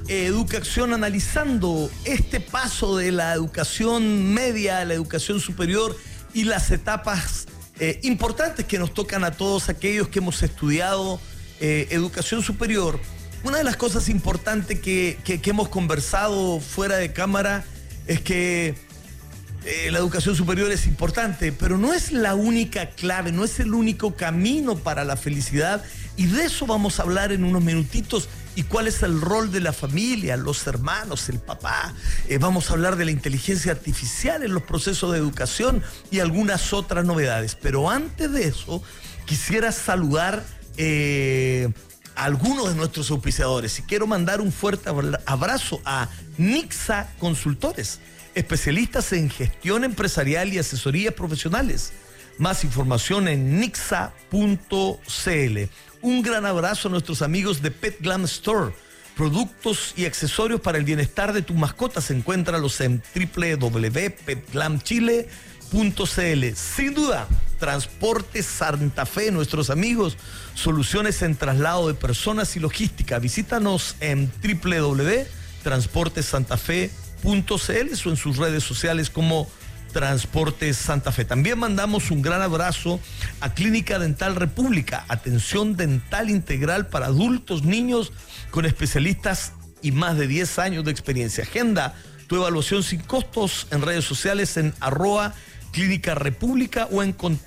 Educación, analizando este paso de la educación media a la educación superior y las etapas importantes que nos tocan a todos aquellos que hemos estudiado educación superior. Una de las cosas importantes que hemos conversado fuera de cámara es que la educación superior es importante, pero no es la única clave, no es el único camino para la felicidad, y de eso vamos a hablar en unos minutitos. ¿Y cuál es el rol de la familia, los hermanos, el papá? Vamos a hablar de la inteligencia artificial en los procesos de educación y algunas otras novedades. Pero antes de eso, quisiera saludar a algunos de nuestros auspiciadores. Y quiero mandar un fuerte abrazo a Nixa Consultores, especialistas en gestión empresarial y asesorías profesionales. Más información en nixa.cl. Un gran abrazo a nuestros amigos de Pet Glam Store. Productos y accesorios para el bienestar de tus mascotas. Encuéntralos en www.petglamchile.cl. Sin duda, Transporte Santa Fe, nuestros amigos. Soluciones en traslado de personas y logística. Visítanos en www.transportesantafe.cl o en sus redes sociales como Transportes Santa Fe. También mandamos un gran abrazo a Clínica Dental República, atención dental integral para adultos, niños, con especialistas y más de 10 años de experiencia. Agenda tu evaluación sin costos en redes sociales en @Clínica República o en